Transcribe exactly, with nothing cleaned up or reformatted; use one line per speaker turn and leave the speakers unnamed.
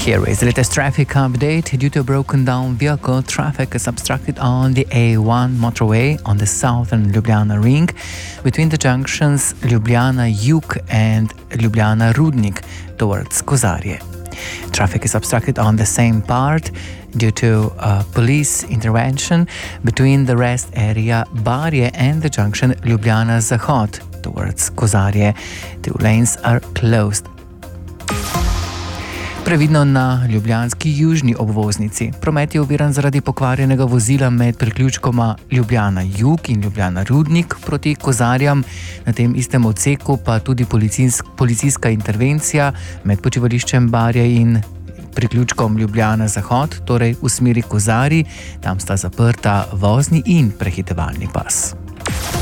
Here is the latest traffic update. Due to a broken down vehicle, traffic is obstructed on the A one motorway on the southern Ljubljana ring between the junctions Ljubljana Jug and Ljubljana Rudnik towards Kozarje. Traffic is obstructed on the same part due to uh, police intervention between the rest area Barje and the junction Ljubljana Zahod towards Kozarje. Two lanes are closed. Previdno na ljubljanski južni obvoznici. Promet je oviran zaradi pokvarjenega vozila med priključkoma Ljubljana Jug in Ljubljana Rudnik proti Kozarjam. Na tem istem odseku pa tudi policijsk, policijska intervencija med počivališčem Barje in priključkom Ljubljana Zahod, torej v smeri Kozarij. Tam sta zaprta vozni in prehitevalni pas.